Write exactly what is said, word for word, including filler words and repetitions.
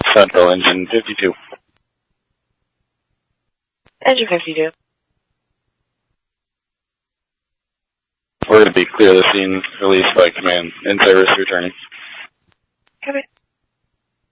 Central, engine fifty-two. Engine fifty-two. We're going to be clear of the scene, released by command. Insight risk returning. Copy.